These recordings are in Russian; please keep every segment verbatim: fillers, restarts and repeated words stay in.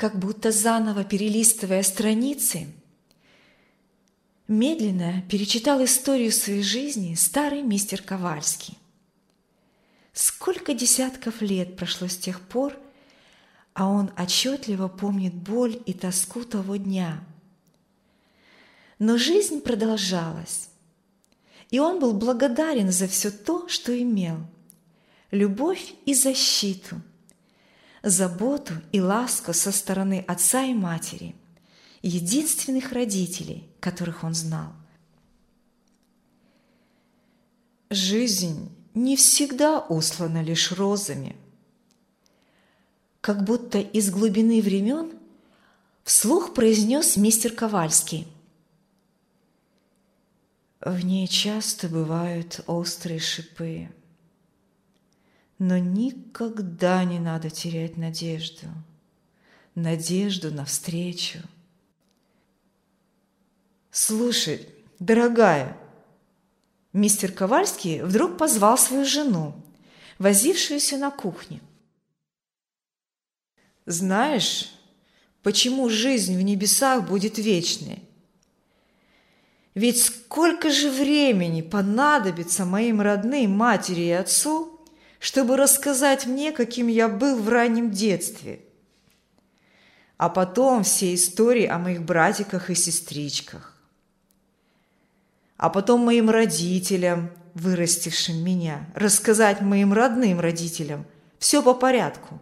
как будто заново перелистывая страницы, медленно перечитал историю своей жизни старый мистер Ковальский. Сколько десятков лет прошло с тех пор, а он отчетливо помнит боль и тоску того дня. Но жизнь продолжалась, и он был благодарен за все то, что имел: любовь и защиту, заботу и ласку со стороны отца и матери, единственных родителей, которых он знал. Жизнь не всегда услана лишь розами. Как будто из глубины времен вслух произнес мистер Ковальский: в ней часто бывают острые шипы, но никогда не надо терять надежду, надежду навстречу. Слушай, дорогая, мистер Ковальский вдруг позвал свою жену, возившуюся на кухне. Знаешь, почему жизнь в небесах будет вечной? Ведь сколько же времени понадобится моим родным, матери и отцу, чтобы рассказать мне, каким я был в раннем детстве, а потом все истории о моих братиках и сестричках, а потом моим родителям, вырастившим меня, рассказать моим родным родителям все по порядку.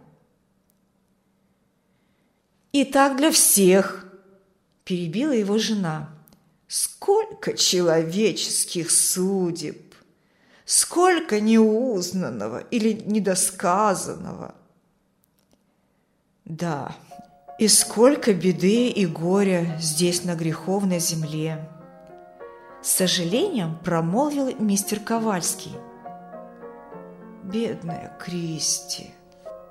И так для всех, перебила его жена. Сколько человеческих судеб, сколько неузнанного или недосказанного. Да, и сколько беды и горя здесь на греховной земле. С сожалением промолвил мистер Ковальский. Бедная Кристи.